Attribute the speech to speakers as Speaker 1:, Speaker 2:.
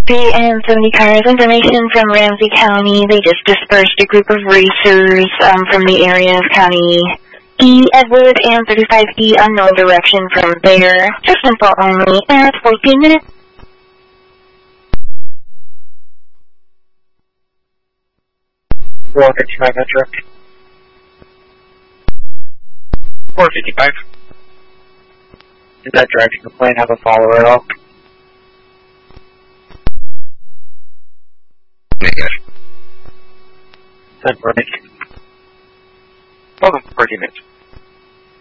Speaker 1: 3 and 70 cars. Information from Ramsey County. They just dispersed a group of racers from the area of County E, Edward, and 35E, unknown direction from there. Just info only. And 14 minutes.
Speaker 2: Four 55 metric. 455. Did that directional plane have a follower at all?
Speaker 3: Negative.
Speaker 2: Send right.
Speaker 3: Hold on, 14 minutes.